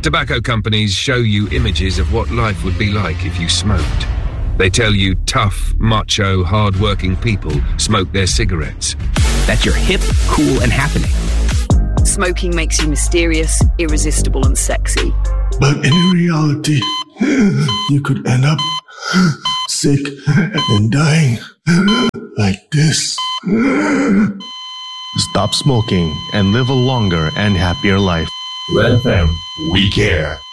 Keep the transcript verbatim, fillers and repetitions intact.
Tobacco companies show you images of what life would be like if you smoked. They tell you tough, macho, hard-working people smoke their cigarettes. That you're hip, cool, and happening. Smoking makes you mysterious, irresistible, and sexy. But in reality, you could end up sick and dying like this. Stop smoking and live a longer and happier life. Red F M, we care.